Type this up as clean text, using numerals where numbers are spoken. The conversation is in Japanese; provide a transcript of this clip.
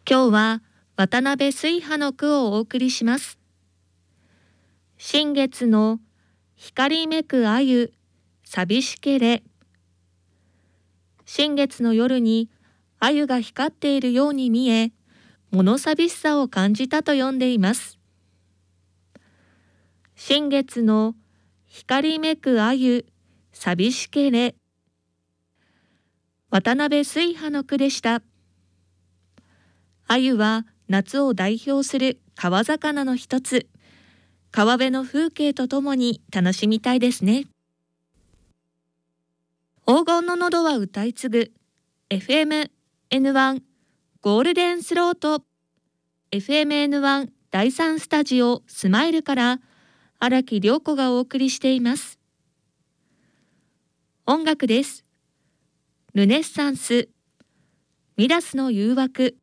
今日は渡辺水波の句をお送りします。新月の光めくあゆ寂しけれ。新月の夜にあゆが光っているように見え、物寂しさを感じたと読んでいます。新月の光めくあゆ寂しけれ。渡辺水波の句でした。あゆは夏を代表する川魚の一つ。川辺の風景とともに楽しみたいですね。黄金の喉は歌い継ぐ FM-N1 ゴールデンスロート FM-N1 第3スタジオスマイルから荒木涼子がお送りしています。音楽です。ルネッサンスミダスの誘惑